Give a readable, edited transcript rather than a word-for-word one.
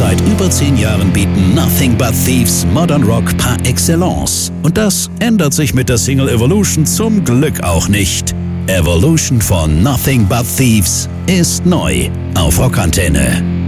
Seit über 10 Jahren bieten Nothing But Thieves Modern Rock par excellence. Und das ändert sich mit der Single Evolution zum Glück auch nicht. Evolution von Nothing But Thieves ist neu auf Rockantenne.